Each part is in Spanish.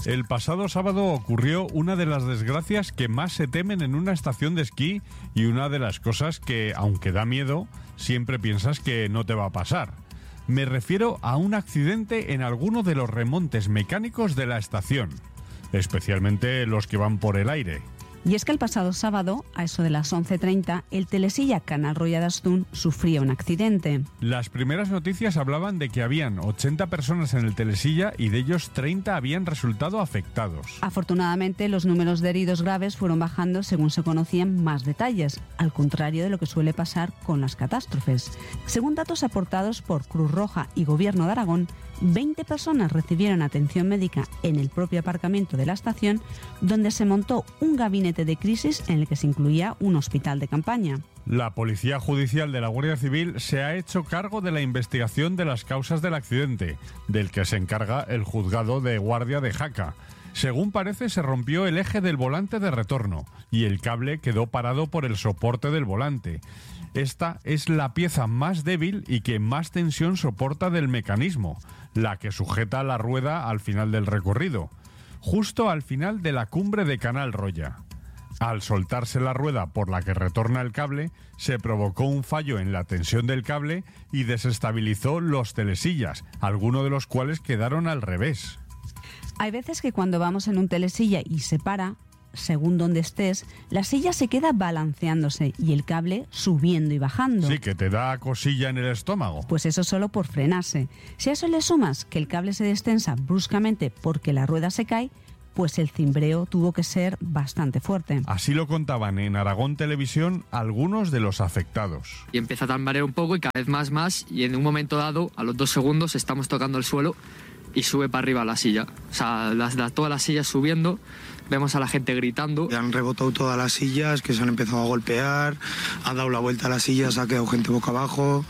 El pasado sábado ocurrió una de las desgracias que más se temen en una estación de esquí y una de las cosas que, aunque da miedo, siempre piensas que no te va a pasar. Me refiero a un accidente en alguno de los remontes mecánicos de la estación, especialmente los que van por el aire. Y es que el pasado sábado, a eso de las 11:30, el telesilla Canal Roya de Astún sufría un accidente. Las primeras noticias hablaban de que habían 80 personas en el telesilla y de ellos 30 habían resultado afectados. Afortunadamente, los números de heridos graves fueron bajando según se conocían más detalles, al contrario de lo que suele pasar con las catástrofes. Según datos aportados por Cruz Roja y Gobierno de Aragón, 20 personas recibieron atención médica en el propio aparcamiento de la estación, donde se montó un gabinete de crisis en el que se incluía un hospital de campaña. La Policía Judicial de la Guardia Civil se ha hecho cargo de la investigación de las causas del accidente, del que se encarga el Juzgado de Guardia de Jaca. Según parece, se rompió el eje del volante de retorno y el cable quedó parado por el soporte del volante. Esta es la pieza más débil y que más tensión soporta del mecanismo, la que sujeta la rueda al final del recorrido, justo al final de la cumbre de Canal Roya. Al soltarse la rueda por la que retorna el cable, se provocó un fallo en la tensión del cable y desestabilizó los telesillas, algunos de los cuales quedaron al revés. Hay veces que cuando vamos en un telesilla y se para, según donde estés, la silla se queda balanceándose y el cable subiendo y bajando. Sí, que te da cosilla en el estómago. Pues eso solo por frenarse. Si a eso le sumas que el cable se destensa bruscamente porque la rueda se cae, pues el cimbreo tuvo que ser bastante fuerte. Así lo contaban en Aragón Televisión algunos de los afectados. Y empieza a tambalear un poco y cada vez más, y en un momento dado, a los 2 segundos, estamos tocando el suelo y sube para arriba la silla. O sea, todas las sillas subiendo, vemos a la gente gritando. Han rebotado todas las sillas, que se han empezado a golpear, ha dado la vuelta a las sillas, ha quedado gente boca abajo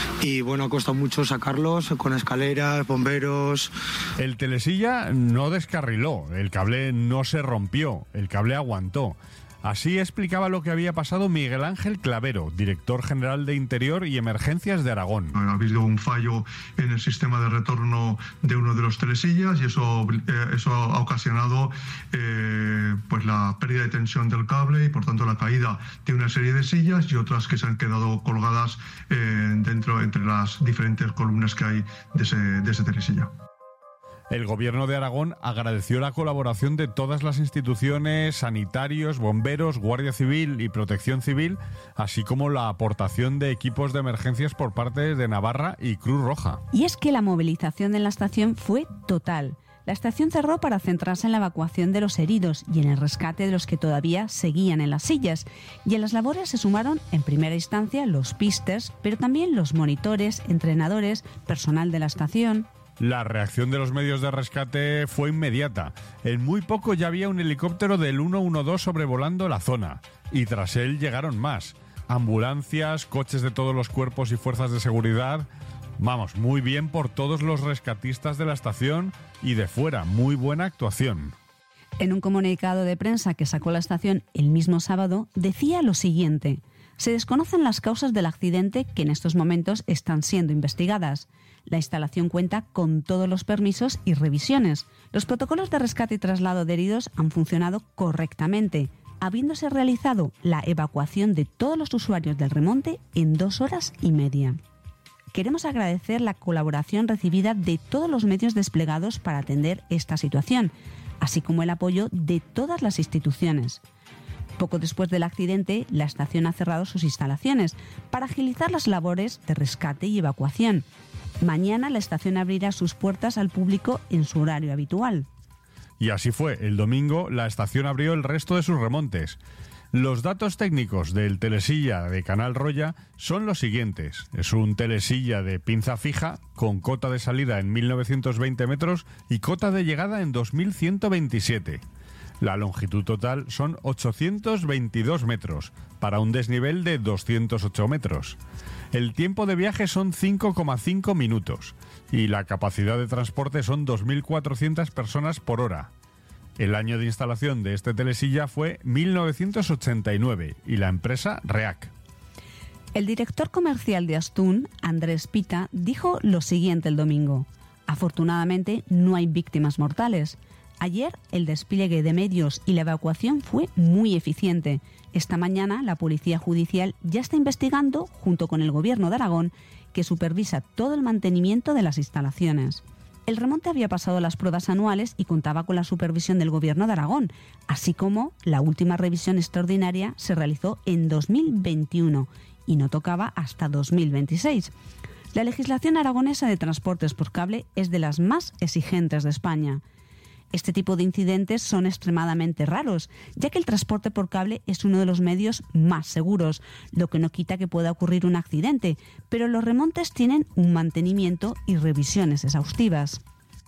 y bueno, ha costado mucho sacarlos con escaleras, bomberos. El telesilla no descarriló, el cable no se rompió, el cable aguantó. Así explicaba lo que había pasado Miguel Ángel Clavero, director general de Interior y Emergencias de Aragón. Ha habido un fallo en el sistema de retorno de uno de los telesillas y eso ha ocasionado pues la pérdida de tensión del cable y por tanto la caída de una serie de sillas y otras que se han quedado colgadas entre las diferentes columnas que hay de ese telesilla. El Gobierno de Aragón agradeció la colaboración de todas las instituciones, sanitarios, bomberos, Guardia Civil y Protección Civil, así como la aportación de equipos de emergencias por parte de Navarra y Cruz Roja. Y es que la movilización en la estación fue total. La estación cerró para centrarse en la evacuación de los heridos y en el rescate de los que todavía seguían en las sillas. Y en las labores se sumaron, en primera instancia, los pisters, pero también los monitores, entrenadores, personal de la estación. La reacción de los medios de rescate fue inmediata. En muy poco ya había un helicóptero del 112 sobrevolando la zona. Y tras él llegaron más. Ambulancias, coches de todos los cuerpos y fuerzas de seguridad. Vamos, muy bien por todos los rescatistas de la estación y de fuera. Muy buena actuación. En un comunicado de prensa que sacó la estación el mismo sábado, decía lo siguiente: se desconocen las causas del accidente que en estos momentos están siendo investigadas. La instalación cuenta con todos los permisos y revisiones. Los protocolos de rescate y traslado de heridos han funcionado correctamente, habiéndose realizado la evacuación de todos los usuarios del remonte en 2 horas y media. Queremos agradecer la colaboración recibida de todos los medios desplegados para atender esta situación, así como el apoyo de todas las instituciones. Poco después del accidente, la estación ha cerrado sus instalaciones para agilizar las labores de rescate y evacuación. Mañana la estación abrirá sus puertas al público en su horario habitual. Y así fue. El domingo la estación abrió el resto de sus remontes. Los datos técnicos del telesilla de Canal Roya son los siguientes. Es un telesilla de pinza fija con cota de salida en 1920 metros y cota de llegada en 2127. La longitud total son 822 metros, para un desnivel de 208 metros. El tiempo de viaje son 5,5 minutos y la capacidad de transporte son 2.400 personas por hora. El año de instalación de este telesilla fue 1989 y la empresa REAC. El director comercial de Astún, Andrés Pita, dijo lo siguiente el domingo: afortunadamente no hay víctimas mortales. Ayer el despliegue de medios y la evacuación fue muy eficiente. Esta mañana la Policía Judicial ya está investigando, junto con el Gobierno de Aragón, que supervisa todo el mantenimiento de las instalaciones. El remonte había pasado las pruebas anuales y contaba con la supervisión del Gobierno de Aragón, así como la última revisión extraordinaria se realizó en 2021 y no tocaba hasta 2026. La legislación aragonesa de transportes por cable es de las más exigentes de España. Este tipo de incidentes son extremadamente raros, ya que el transporte por cable es uno de los medios más seguros, lo que no quita que pueda ocurrir un accidente, pero los remontes tienen un mantenimiento y revisiones exhaustivas.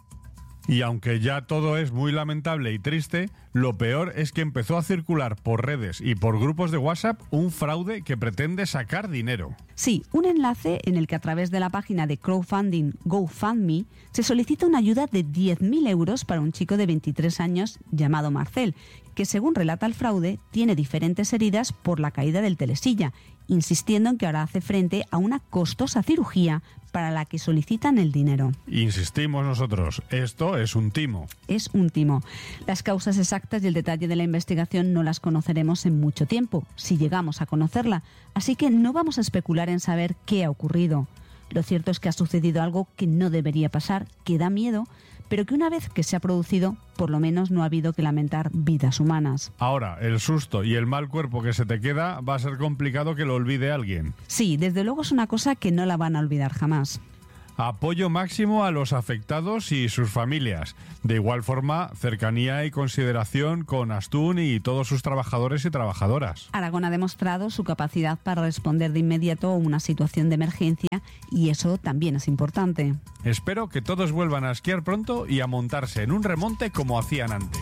Y aunque ya todo es muy lamentable y triste, lo peor es que empezó a circular por redes y por grupos de WhatsApp un fraude que pretende sacar dinero. Sí, un enlace en el que a través de la página de crowdfunding GoFundMe se solicita una ayuda de 10.000 euros para un chico de 23 años llamado Marcel, que según relata el fraude tiene diferentes heridas por la caída del telesilla, insistiendo en que ahora hace frente a una costosa cirugía para la que solicitan el dinero. Insistimos nosotros, esto es un timo. Es un timo. Las causas exactas y el detalle de la investigación no las conoceremos en mucho tiempo, si llegamos a conocerla, así que no vamos a especular en saber qué ha ocurrido. Lo cierto es que ha sucedido algo que no debería pasar, que da miedo, pero que una vez que se ha producido, por lo menos no ha habido que lamentar vidas humanas. Ahora, el susto y el mal cuerpo que se te queda va a ser complicado que lo olvide alguien. Sí, desde luego es una cosa que no la van a olvidar jamás. Apoyo máximo a los afectados y sus familias. De igual forma, cercanía y consideración con Astún y todos sus trabajadores y trabajadoras. Aragón ha demostrado su capacidad para responder de inmediato a una situación de emergencia y eso también es importante. Espero que todos vuelvan a esquiar pronto y a montarse en un remonte como hacían antes.